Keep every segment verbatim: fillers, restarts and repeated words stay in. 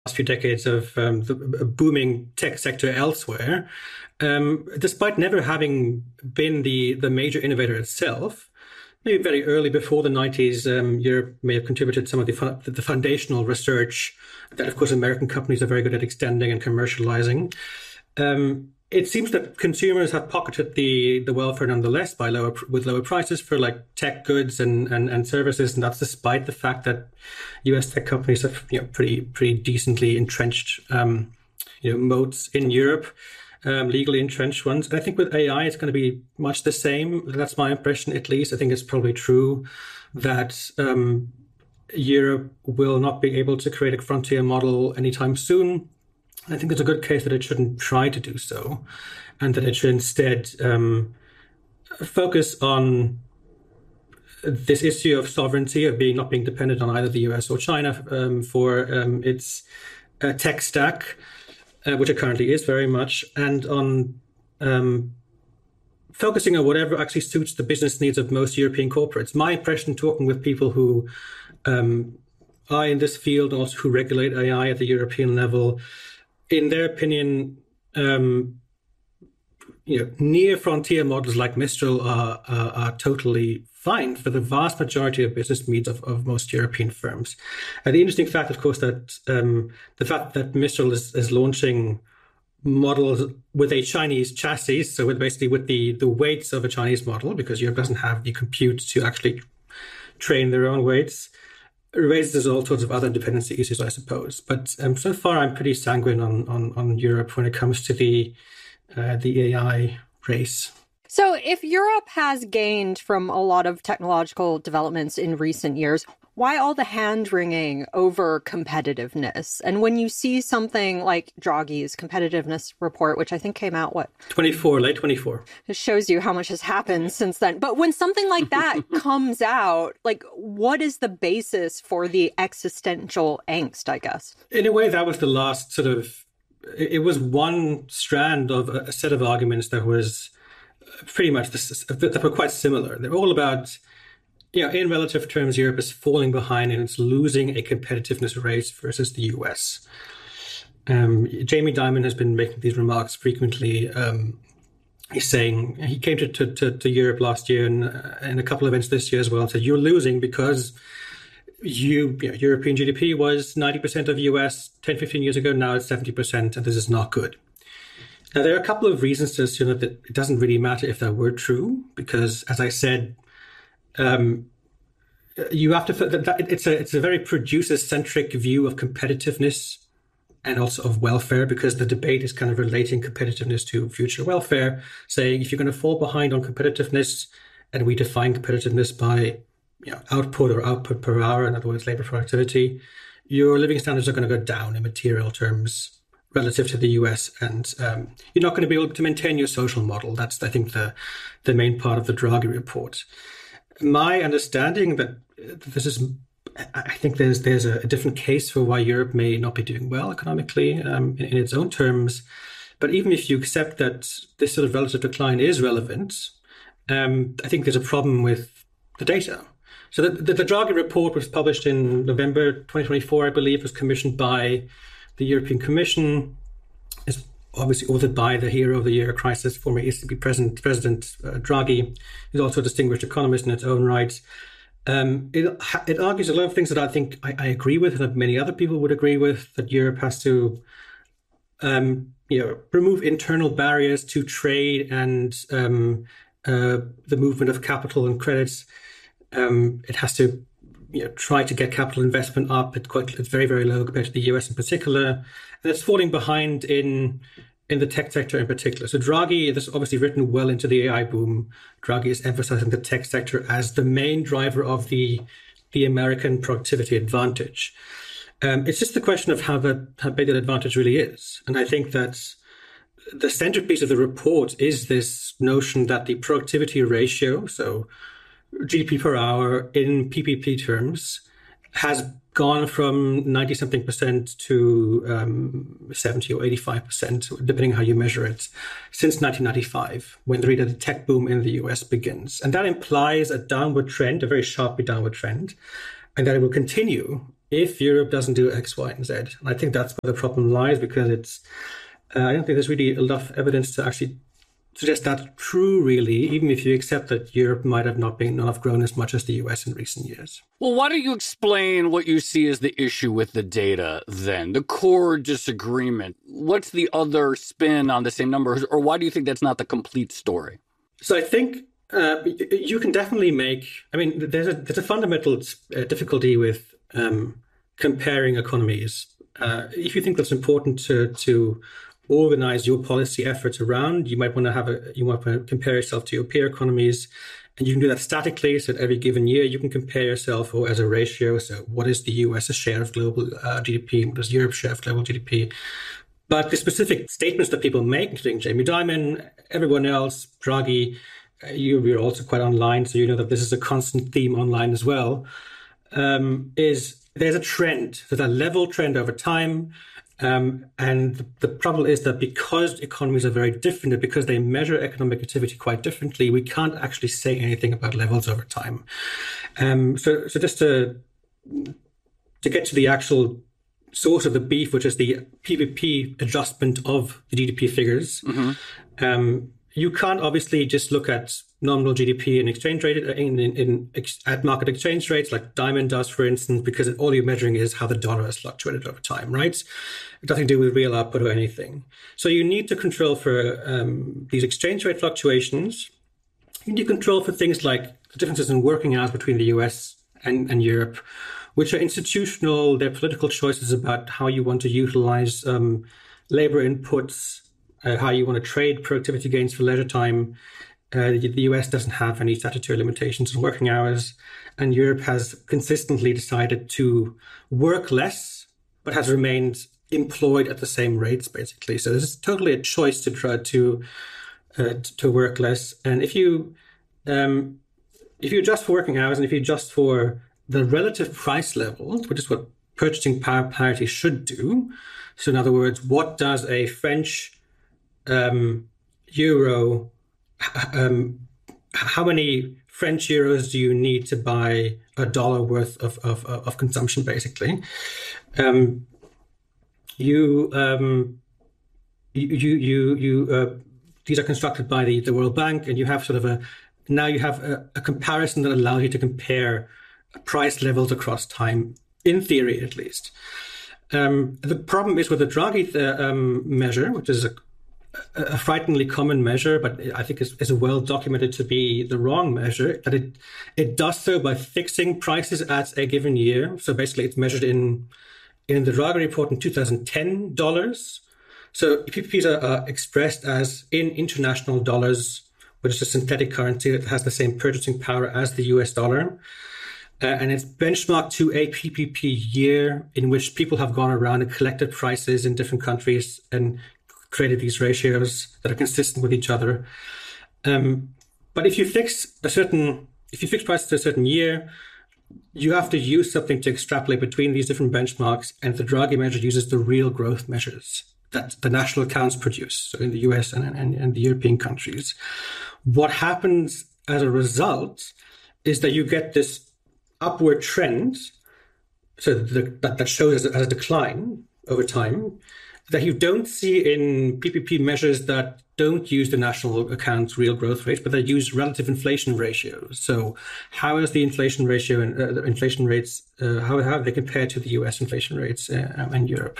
last few decades of um, the booming tech sector elsewhere, um, despite never having been the, the major innovator itself. Maybe very early, before the nineties, um, Europe may have contributed some of the, the foundational research that, of course, American companies are very good at extending and commercializing. Um, it seems that consumers have pocketed the, the welfare nonetheless by lower with lower prices for like tech goods and, and, and services, and that's despite the fact that U S tech companies have, you know, pretty pretty decently entrenched um, you know moats in Europe. Um, legally entrenched ones. And I think with A I, it's going to be much the same. That's my impression, at least. I think it's probably true that um, Europe will not be able to create a frontier model anytime soon. I think there's a good case that it shouldn't try to do so, and that it should instead um, focus on this issue of sovereignty, of being not being dependent on either the U S or China um, for um, its uh, tech stack. Uh, which it currently is very much, and on um, focusing on whatever actually suits the business needs of most European corporates. My impression, talking with people who um, are in this field, also who regulate A I at the European level, in their opinion, um, you know, near frontier models like Mistral are, are, are totally fine for the vast majority of business needs of, of most European firms. And the interesting fact, of course, that um, the fact that Mistral is, is launching models with a Chinese chassis, so with basically with the, the weights of a Chinese model, because Europe doesn't have the compute to actually train their own weights, raises all sorts of other dependency issues, I suppose. But um, so far, I'm pretty sanguine on, on, on Europe when it comes to the uh, the A I race. So if Europe has gained from a lot of technological developments in recent years, why all the hand-wringing over competitiveness? And when you see something like Draghi's competitiveness report, which I think came out, what? twenty-four, late twenty-four. It shows you how much has happened since then. But when something like that comes out, like, what is the basis for the existential angst, I guess? In a way, that was the last sort of, it was one strand of a set of arguments that was pretty much this, that were quite similar. They're all about, you know, in relative terms, Europe is falling behind and it's losing a competitiveness race versus the U S. Um, Jamie Dimon has been making these remarks frequently. Um, he's saying, he came to, to, to, to Europe last year and, uh, and a couple of events this year as well, and said, you're losing because you, you know, European G D P was ninety percent of U S ten, fifteen years ago. Now it's seventy percent, and this is not good. Now, there are a couple of reasons to assume that it doesn't really matter if that were true, because, as I said, um, you have to. That it's a it's a very producer-centric view of competitiveness and also of welfare, because the debate is kind of relating competitiveness to future welfare, saying if you're going to fall behind on competitiveness, and we define competitiveness by, you know, output or output per hour, in other words, labor productivity, your living standards are going to go down in material terms relative to the U S, and um, you're not going to be able to maintain your social model. That's, I think, the the main part of the Draghi report. My understanding that this is, I think there's there's a different case for why Europe may not be doing well economically um, in, in its own terms. But even if you accept that this sort of relative decline is relevant, um, I think there's a problem with the data. So the, the, the Draghi report was published in November twenty twenty-four, I believe, was commissioned by the European Commission, is obviously authored by the hero of the Euro crisis, former E C B President, President uh, Draghi. He's also a distinguished economist in its own right. Um, it, it argues a lot of things that I think I, I agree with, and that many other people would agree with, that Europe has to um, you know, remove internal barriers to trade and um, uh, the movement of capital and credits. Um, it has to You know, try to get capital investment up. It's quite, it's very, very low compared to the U S in particular, and it's falling behind in in the tech sector in particular. So Draghi, this is obviously written well into the A I boom. Draghi is emphasizing the tech sector as the main driver of the the American productivity advantage. Um, it's just the question of how the how big that advantage really is, and I think that the centerpiece of the report is this notion that the productivity ratio, so G D P per hour in P P P terms, has gone from ninety something percent to um, seventy or eighty-five percent, depending how you measure it, since nineteen ninety-five, when really the tech boom in the U S begins. And that implies a downward trend, a very sharply downward trend, and that it will continue if Europe doesn't do X, Y, and Z. And I think that's where the problem lies, because it's, uh, I don't think there's really enough evidence to actually suggest that's true, really, even if you accept that Europe might have not been not have grown as much as the U S in recent years. Well, why don't you explain what you see as the issue with the data then, the core disagreement? What's the other spin on the same numbers, or why do you think that's not the complete story? So I think uh, you can definitely make, I mean, there's a, there's a fundamental uh, difficulty with um, comparing economies. Uh, if you think that's important to to organize your policy efforts around, you might want to have a you might want to compare yourself to your peer economies, and you can do that statically. So that every given year you can compare yourself or as a ratio. So what is the U S's share of global uh, G D P? What is Europe's share of global G D P? But the specific statements that people make, including Jamie Dimon, everyone else, Draghi, uh, you, you're also quite online, so you know that this is a constant theme online as well, um, is there's a trend, there's a level trend over time. Um, and the problem is that because economies are very different, and because they measure economic activity quite differently, we can't actually say anything about levels over time. Um, so, so just to to get to the actual source of the beef, which is the P V P adjustment of the G D P figures, mm-hmm. um, you can't obviously just look at nominal G D P and exchange rate in, in, in at market exchange rates like Dimon does, for instance, because all you're measuring is how the dollar has fluctuated over time, right? It doesn't do with real output or anything. So you need to control for um, these exchange rate fluctuations. You need to control for things like the differences in working hours between the U S and, and Europe, which are institutional. They're political choices about how you want to utilize um, labor inputs, uh, how you want to trade productivity gains for leisure time. Uh, the, the U S doesn't have any statutory limitations on working hours, and Europe has consistently decided to work less, but has remained employed at the same rates, basically. So this is totally a choice to try to uh, to work less. And if you um, if you adjust for working hours, and if you adjust for the relative price levels, which is what purchasing power parity should do. So in other words, what does a French um, euro Um, how many French euros do you need to buy a dollar worth of of, of consumption, basically? Um, you, um, you, you, you. Uh, these are constructed by the, the World Bank, and you have sort of a now you have a, a comparison that allows you to compare price levels across time, in theory, at least. Um, the problem is with the Draghi uh, um, measure, which is a a frighteningly common measure, but I think is, is well documented to be the wrong measure, that it it does so by fixing prices at a given year. So basically it's measured in in the Draghi report in two thousand ten dollars. So P P Ps are, are expressed as in international dollars, which is a synthetic currency that has the same purchasing power as the U S dollar. Uh, and it's benchmarked to a P P P year in which people have gone around and collected prices in different countries and created these ratios that are consistent with each other. Um, but if you fix a certain, if you fix prices to a certain year, you have to use something to extrapolate between these different benchmarks. And the Draghi measure uses the real growth measures that the national accounts produce, so in the U S and, and, and the European countries. What happens as a result is that you get this upward trend, so that, that shows as a, as a decline over time, that you don't see in P P P measures that don't use the national accounts real growth rates, but they use relative inflation ratios. So how is the inflation ratio and uh, the inflation rates, uh, how, how they compare to the U S inflation rates uh, and Europe?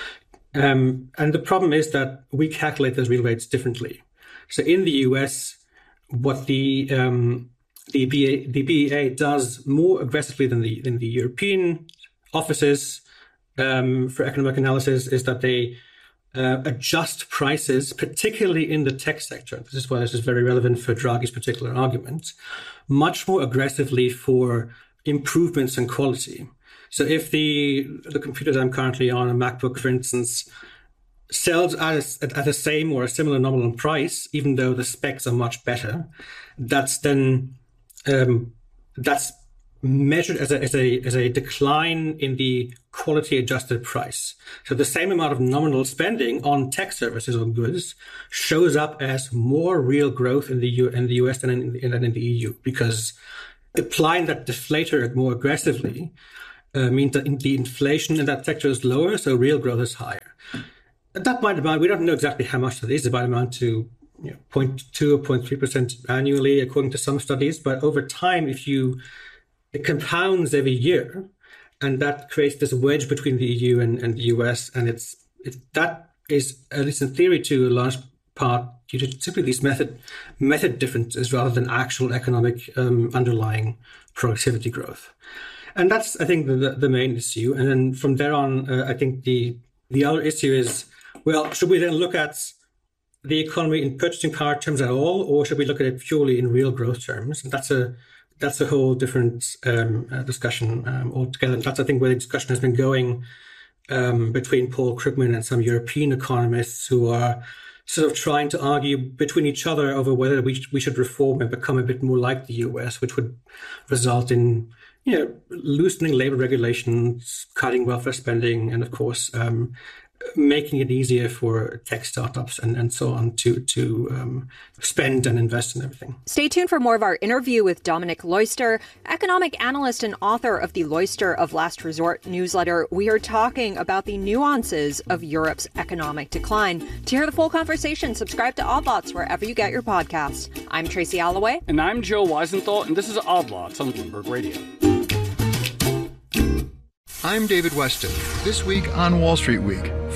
Um, and the problem is that we calculate those real rates differently. So in the U S, what the um, the, B A, the B E A does more aggressively than the, than the European offices Um, for economic analysis is that they uh, adjust prices, particularly in the tech sector. This is why this is very relevant for Draghi's particular argument, much more aggressively for improvements in quality. So if the the computer that I'm currently on, a MacBook, for instance, sells at a, at the same or a similar nominal price, even though the specs are much better, that's then um, that's measured as a, as a as a decline in the quality adjusted price. So the same amount of nominal spending on tech services or goods shows up as more real growth in the U in the U S than in, in, in the E U, because applying that deflator more aggressively uh, means that the inflation in that sector is lower, so real growth is higher. That might amount, we don't know exactly how much that is, it might amount to you know, zero point two or zero point three percent annually, according to some studies. But over time, if you, it compounds every year, and that creates this wedge between the E U and, and the U S. And it's, it's that is, at least in theory, to a large part due to simply these method method differences rather than actual economic um, underlying productivity growth. And that's, I think, the, the main issue. And then from there on, uh, I think the the other issue is, well, should we then look at the economy in purchasing power terms at all, or should we look at it purely in real growth terms? And that's a that's a whole different um, uh, discussion um, altogether. And that's, I think, where the discussion has been going um, between Paul Krugman and some European economists who are sort of trying to argue between each other over whether we sh- we should reform and become a bit more like the U S, which would result in, you know, loosening labor regulations, cutting welfare spending, and of course, um, making it easier for tech startups and, and so on to to um, spend and invest in everything. Stay tuned for more of our interview with Dominic Loyster, economic analyst and author of the Loyster of Last Resort newsletter. We are talking about the nuances of Europe's economic decline. To hear the full conversation, subscribe to Odd Lots wherever you get your podcasts. I'm Tracy Alloway. And I'm Joe Weisenthal, and this is Odd Lots on Bloomberg Radio. I'm David Weston. This week on Wall Street Week,